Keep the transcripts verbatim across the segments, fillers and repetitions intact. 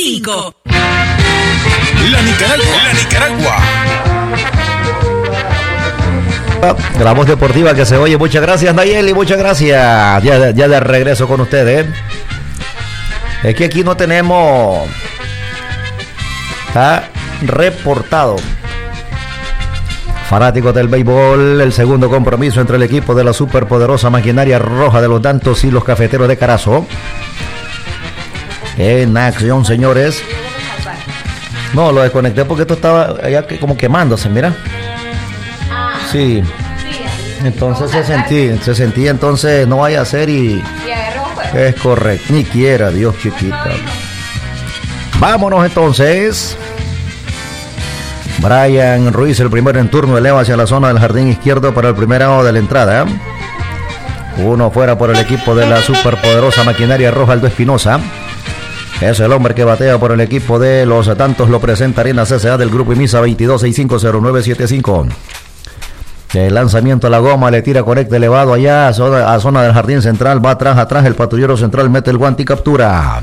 cinco. La Nicaragua. La Nicaragua. La voz deportiva que se oye. Muchas gracias, Nayeli, muchas gracias. Ya, ya de regreso con ustedes. Es que aquí no tenemos. Está reportado. Fanáticos del béisbol, el segundo compromiso entre el equipo de la superpoderosa maquinaria roja de los Dantos y los Cafeteros de Carazo. En acción, señores. No, lo desconecté porque esto estaba allá como quemándose, mira. Sí. Entonces se sentía, se sentía, entonces no vaya a ser y... Es correcto, ni quiera, Dios chiquita. Vámonos entonces. Brian Ruiz, el primero en turno, eleva hacia la zona del jardín izquierdo para el primer out de la entrada. Uno fuera por el equipo de la superpoderosa maquinaria roja, Aldo Espinosa. Es el hombre que batea por el equipo de los Dantos. Lo presenta Arena C C A del grupo IMISA veintidós sesenta y cinco cero nueve setenta y cinco. El lanzamiento a la goma, le tira correcto elevado allá a zona, a zona del jardín central. Va atrás, atrás. El patrullero central mete el guante y captura.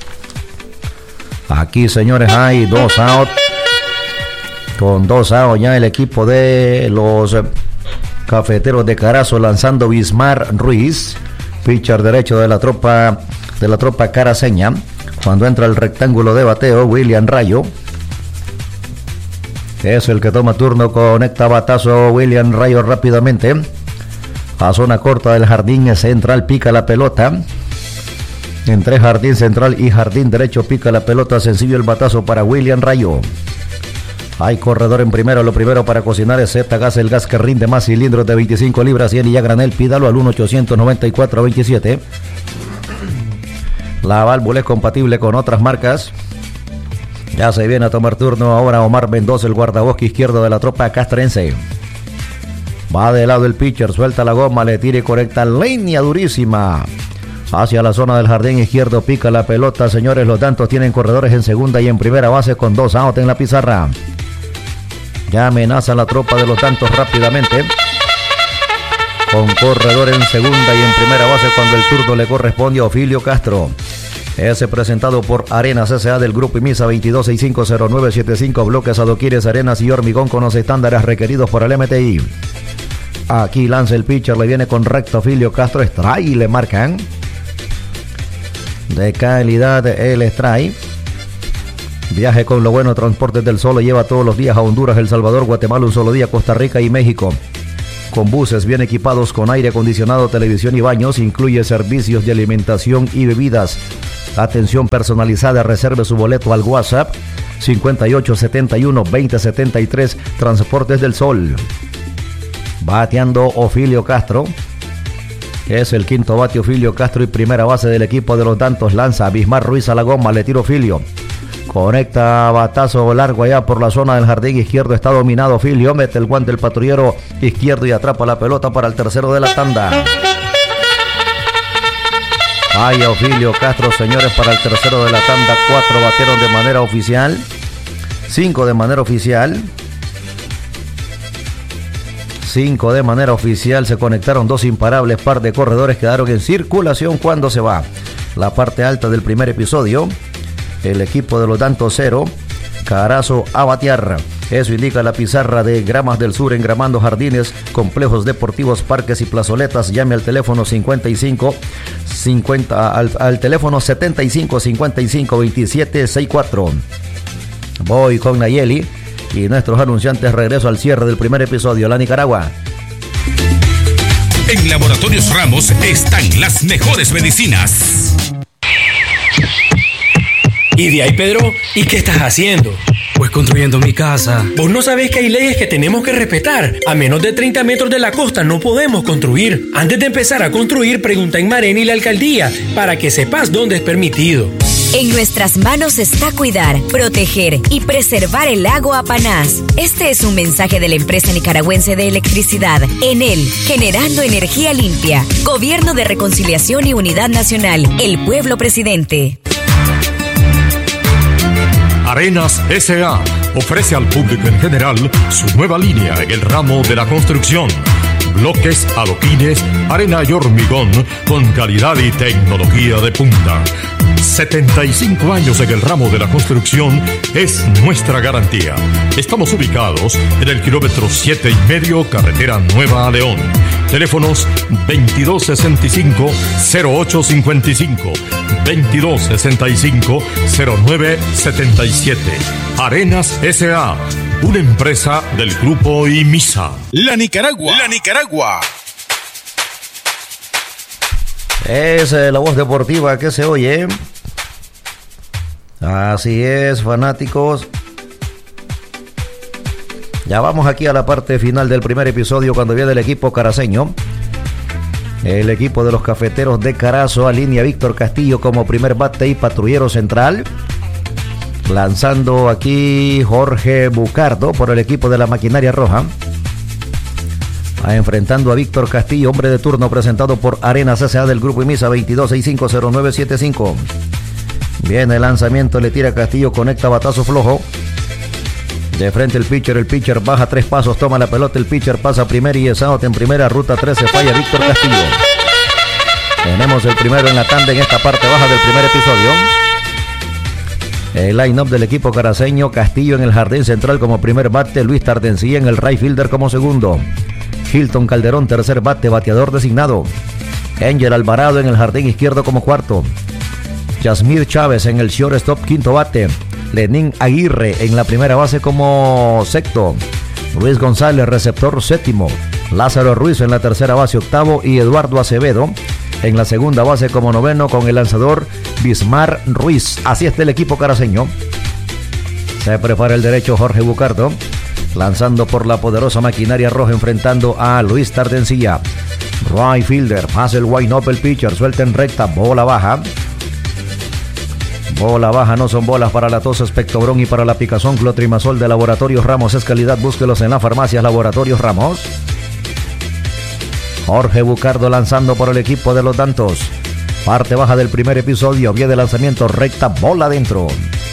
Aquí, señores, hay dos out. Con dos out ya el equipo de los Cafeteros de Carazo lanzando Bismar Ruiz, pitcher derecho de la tropa de la tropa caraceña. Cuando entra el rectángulo de bateo, William Rayo es el que toma turno, conecta batazo William Rayo rápidamente a zona corta del jardín central, pica la pelota. Entre jardín central y jardín derecho pica la pelota, sencillo el batazo para William Rayo. Hay corredor en primero, lo primero para cocinar es Z-Gas, el gas que rinde más, cilindros de veinticinco libras y ya granel, pídalo al uno ochocientos noventa y cuatro veintisiete. La válvula es compatible con otras marcas. Ya se viene a tomar turno ahora Omar Mendoza, el guardabosque izquierdo de la tropa castrense. Va de lado el pitcher, suelta la goma, le tira y correcta línea durísima hacia la zona del jardín izquierdo, pica la pelota. Señores, los Dantos tienen corredores en segunda y en primera base con dos out en la pizarra. Ya amenaza la tropa de los Dantos rápidamente con corredor en segunda y en primera base cuando el turno le corresponde a Ofilio Castro. Es presentado por Arena C C A del grupo IMISA veintidós sesenta y cinco cero nueve setenta y cinco, bloques, adoquines, arenas y hormigón con los estándares requeridos por el M T I. Aquí lanza el pitcher, le viene con recto Ofilio Castro, strike y le marcan. De calidad el strike. Viaje con lo bueno, Transportes del Sol, lo lleva todos los días a Honduras, El Salvador, Guatemala, un solo día, Costa Rica y México. Con buses bien equipados con aire acondicionado, televisión y baños, incluye servicios de alimentación y bebidas. Atención personalizada, reserve su boleto al WhatsApp cincuenta y ocho setenta y uno veinte setenta y tres, Transportes del Sol. Bateando Ofilio Castro. Es el quinto bate Ofilio Castro y primera base del equipo de los Dantos. Lanza a Bismar Ruiz a la goma, le tira Ofilio. Conecta batazo largo allá por la zona del jardín izquierdo. Está dominado Ofilio, mete el guante el patrullero izquierdo y atrapa la pelota para el tercero de la tanda. Vaya Ofilio Castro, señores, para el tercero de la tanda. Cuatro batieron de manera oficial, cinco de manera oficial. Cinco de manera oficial, se conectaron dos imparables, par de corredores quedaron en circulación cuando se va la parte alta del primer episodio. El equipo de los Dantos cero, Carazo a batear. Eso indica la pizarra de Gramas del Sur, engramando jardines, complejos deportivos, parques y plazoletas. Llame al teléfono cincuenta y cinco cincuenta al, al teléfono setenta y cinco cincuenta y cinco veintisiete sesenta y cuatro. Voy con Nayeli y nuestros anunciantes. Regreso al cierre del primer episodio. La Nicaragua. En Laboratorios Ramos están las mejores medicinas. ¿Y de ahí, Pedro? ¿Y qué estás haciendo? Pues construyendo mi casa. ¿Vos no sabés que hay leyes que tenemos que respetar? A menos de treinta metros de la costa no podemos construir. Antes de empezar a construir, pregunta en Marena y la alcaldía para que sepas dónde es permitido. En nuestras manos está cuidar, proteger y preservar el lago Apanás. Este es un mensaje de la empresa nicaragüense de electricidad, Enel, generando energía limpia. Gobierno de Reconciliación y Unidad Nacional. El pueblo presidente. Arenas S A ofrece al público en general su nueva línea en el ramo de la construcción. bloques, adoquines, arena y hormigón con calidad y tecnología de punta. setenta y cinco años en el ramo de la construcción es nuestra garantía. Estamos ubicados en el kilómetro siete y medio, carretera Nueva a León. Teléfonos veintidós sesenta y cinco, cero ocho cincuenta y cinco, veintidós sesenta y cinco, cero nueve setenta y siete. Arenas S A, una empresa del Grupo IMISA. La Nicaragua. La Nicaragua. Es eh, la voz deportiva que se oye. Así es, fanáticos. Ya vamos aquí a la parte final del primer episodio cuando viene el equipo caraceño. El equipo de los cafeteros de Carazo alinea a Víctor Castillo como primer bate y patrullero central. Lanzando aquí Jorge Bucardo por el equipo de la Maquinaria Roja. Enfrentando a Víctor Castillo, hombre de turno presentado por Arenas S A del Grupo IMISA, veintidós sesenta y cinco, cero nueve setenta y cinco. Viene el lanzamiento, le tira Castillo, conecta batazo flojo. De frente el pitcher, el pitcher baja tres pasos, toma la pelota, el pitcher pasa a primera y es out en primera, ruta trece, falla Víctor Castillo. Tenemos el primero en la tanda en esta parte baja del primer episodio. El line-up del equipo caraceño: Castillo en el jardín central como primer bate, Luis Tardencía en el right fielder como segundo, Hilton Calderón tercer bate, bateador designado, Angel Alvarado en el jardín izquierdo como cuarto, Yasmir Chávez en el shortstop quinto bate, Lenín Aguirre en la primera base como sexto, Luis González receptor séptimo, Lázaro Ruiz en la tercera base octavo y Eduardo Acevedo en la segunda base como noveno con el lanzador Bismar Ruiz. Así está el equipo caraceño. Se prepara el derecho Jorge Bucardo, lanzando por la poderosa Maquinaria Roja, enfrentando a Luis Tardencía. Right fielder, pasa el wide up, el pitcher, suelta en recta, bola baja. Bola baja, no son bolas para la tos, espectobrón y para la picazón. Clotrimazol de Laboratorios Ramos es calidad, búsquelos en las farmacias Laboratorios Ramos. Jorge Bucardo lanzando por el equipo de los Dantos. Parte baja del primer episodio, vía de lanzamiento recta, bola adentro.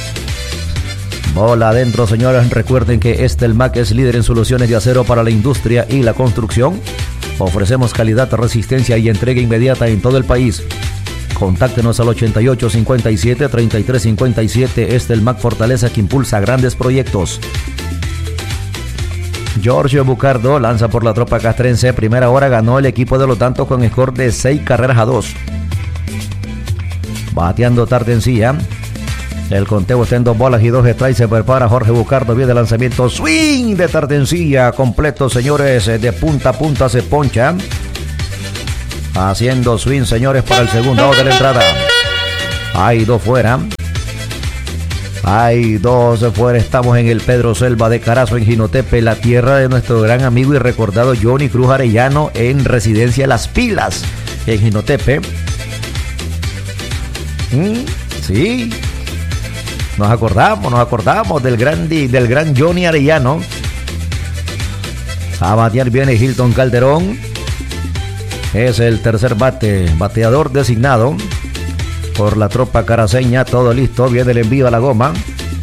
Bola adentro, señores. Recuerden que Estelmac es líder en soluciones de acero para la industria y la construcción. Ofrecemos calidad, resistencia y entrega inmediata en todo el país. Contáctenos al ochenta y ocho cincuenta y siete treinta y tres cincuenta y siete. Estelmac, fortaleza que impulsa grandes proyectos. Giorgio Bucardo lanza por la tropa castrense. Primera hora ganó el equipo de los Dantos con score de seis carreras a dos. Bateando Tardencía. El conteo está en dos bolas y dos strikes. Se prepara Jorge Bucardo. Viene el lanzamiento. Swing de Tardencía. Completo, señores. De punta a punta se poncha. Haciendo swing, señores, para el segundo out de la entrada. Hay dos fuera. Hay dos fuera. Estamos en el Pedro Selva de Carazo, en Jinotepe, la tierra de nuestro gran amigo y recordado Johnny Cruz Arellano, en residencia Las Pilas, en Jinotepe. ¿Mm? Sí. Nos acordamos, nos acordamos del gran, del gran Johnny Arellano. A batear viene Hilton Calderón. Es el tercer bate, bateador designado por la tropa caraceña. Todo listo, viene el envío a la goma.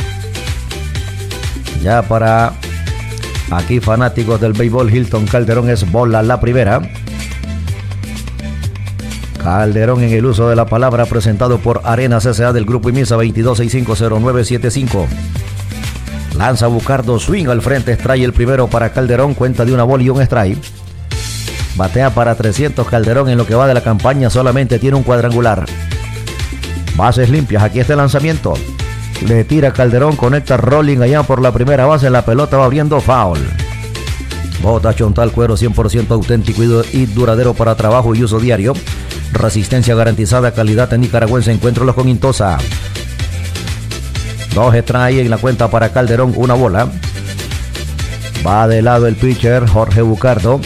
Ya para aquí fanáticos del béisbol, Hilton Calderón es bola la primera. Calderón en el uso de la palabra, presentado por Arenas S A del Grupo IMISA, veintidós sesenta y cinco, cero nueve setenta y cinco. Lanza Bucardo, swing al frente, strike el primero para Calderón, cuenta de una bola y un strike. Batea para trescientos Calderón en lo que va de la campaña, solamente tiene un cuadrangular. Bases limpias, aquí está el lanzamiento. Le tira Calderón, conecta rolling allá por la primera base, la pelota va abriendo foul. Bota Chontal, cuero cien por ciento auténtico y duradero para trabajo y uso diario. Resistencia garantizada, calidad en nicaragüense, encuéntralos con Intosa. Dos strikes en la cuenta para Calderón, una bola. Va de lado el pitcher, Jorge Bucardo.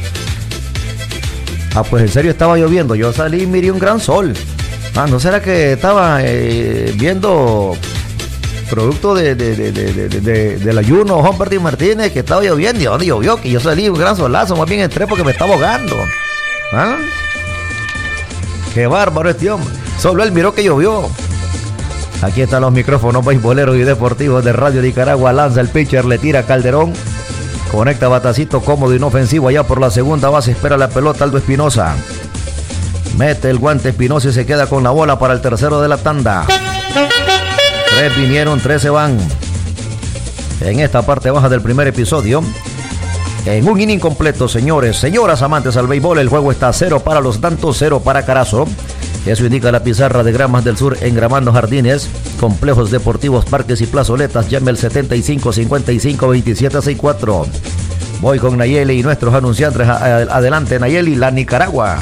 Ah, pues en serio estaba lloviendo. Yo salí y miré un gran sol. Ah, ¿no será que estaba eh, viendo producto de, de, de, de, de, de, del ayuno Humberto Martínez, que estaba lloviendo? ¿Y dónde llovió? Que yo salí un gran solazo, más bien entré porque me estaba ahogando. ¿Ah? Qué bárbaro este hombre. Solo él miró que llovió. Aquí están los micrófonos beisboleros y deportivos de Radio Nicaragua. Lanza el pitcher, le tira Calderón. Conecta batacito cómodo, inofensivo, allá por la segunda base, espera la pelota Aldo Espinosa. Mete el guante Espinosa y se queda con la bola para el tercero de la tanda. Tres vinieron, tres se van. En esta parte baja del primer episodio. En un inning completo, señores, señoras amantes al béisbol, el juego está cero para Los Santos, cero para Carazo. Eso indica la pizarra de Gramas del Sur en Gramando Jardines, complejos deportivos, parques y plazoletas. Llame al setenta y cinco cincuenta y cinco veintisiete sesenta y cuatro. Voy con Nayeli y nuestros anunciantes. Adelante, Nayeli, la Nicaragua.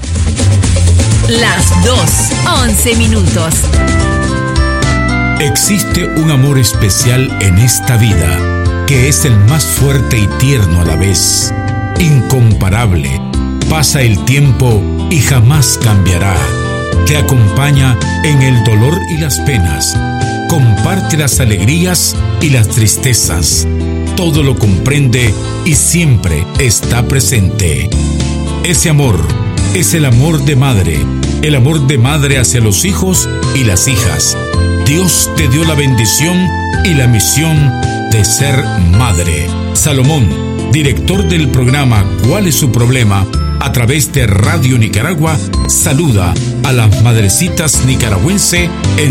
Las dos, once minutos. Existe un amor especial en esta vida, que es el más fuerte y tierno a la vez, incomparable. Pasa el tiempo y jamás cambiará. Te acompaña en el dolor y las penas. Comparte las alegrías y las tristezas. Todo lo comprende y siempre está presente. Ese amor es el amor de madre, el amor de madre hacia los hijos y las hijas. Dios te dio la bendición y la misión de ser madre. Salomón, director del programa ¿Cuál es su problema?, a través de Radio Nicaragua, saluda a las madrecitas nicaragüenses en